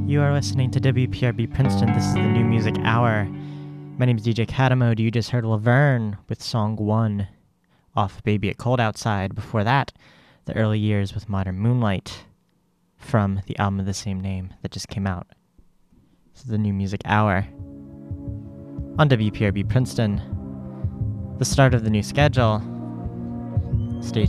You are listening to WPRB Princeton. This is the New Music Hour. My name is DJ Catamode. You just heard Laverne with Song 1 off Baby It Cold Outside. Before that, The Early Years with Modern Moonlight from the album of the same name that just came out. This is the New Music Hour on WPRB Princeton. The start of the new schedule. Stay